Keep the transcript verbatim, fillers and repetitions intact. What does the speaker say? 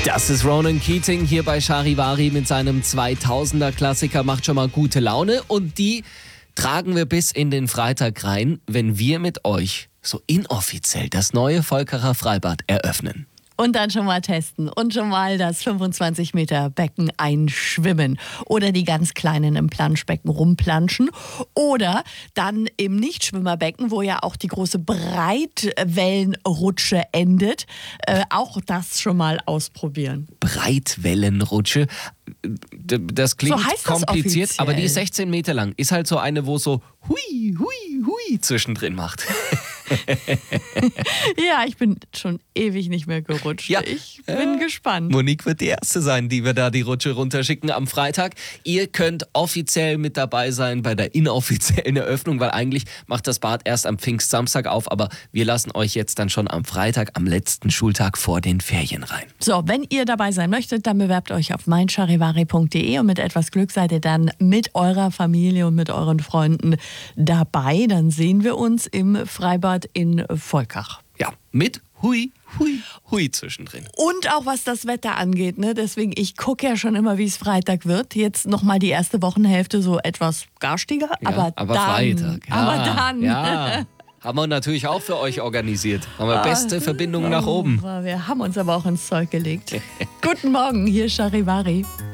Das ist Ronan Keating hier bei Charivari mit seinem zweitausender Klassiker, macht schon mal gute Laune und die tragen wir bis in den Freitag rein, wenn wir mit euch so inoffiziell das neue Volkerer Freibad eröffnen. Und dann schon mal testen und schon mal das fünfundzwanzig Meter Becken einschwimmen oder die ganz Kleinen im Planschbecken rumplanschen oder dann im Nichtschwimmerbecken, wo ja auch die große Breitwellenrutsche endet, äh, auch das schon mal ausprobieren. Breitwellenrutsche, das klingt So heißt das kompliziert, offiziell. aber die ist sechzehn Meter lang. Ist halt so eine, wo so hui, hui, hui zwischendrin macht. Ja, ich bin schon ewig nicht mehr gerutscht. Ja. Ich bin Äh, gespannt. Monique wird die Erste sein, die wir da die Rutsche runterschicken am Freitag. Ihr könnt offiziell mit dabei sein bei der inoffiziellen Eröffnung, weil eigentlich macht das Bad erst am Pfingstsamstag auf, aber wir lassen euch jetzt dann schon am Freitag, am letzten Schultag vor den Ferien rein. So, wenn ihr dabei sein möchtet, dann bewerbt euch auf mein charivari punkt de und mit etwas Glück seid ihr dann mit eurer Familie und mit euren Freunden dabei. Dann sehen wir uns im Freibad in Volkach. Ja, mit hui, hui, hui zwischendrin. Und auch was das Wetter angeht, ne? Deswegen, ich gucke ja schon immer, wie es Freitag wird. Jetzt nochmal die erste Wochenhälfte so etwas garstiger, Ja, aber, aber dann, Freitag. Ja, aber dann. Ja. Haben wir natürlich auch für euch organisiert. Haben wir beste Verbindung nach oben. Wir haben uns aber auch ins Zeug gelegt. Guten Morgen, hier ist Charivari.